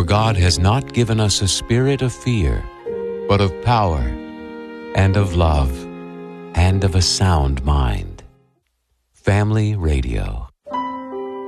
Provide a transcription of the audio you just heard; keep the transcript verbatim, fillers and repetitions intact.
God has not given us a spirit of fear, but of power, and of love, and of a sound mind. Family Radio.